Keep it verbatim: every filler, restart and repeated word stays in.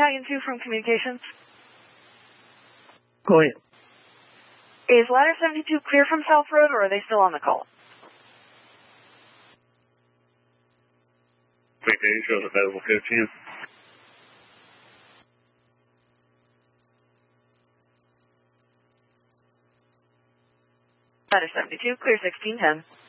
Battalion two from Communications. Go ahead. Is Ladder seventy-two clear from South Road, or are they still on the call? Communication shows available fifteen. Ladder seventy-two, clear sixteen ten.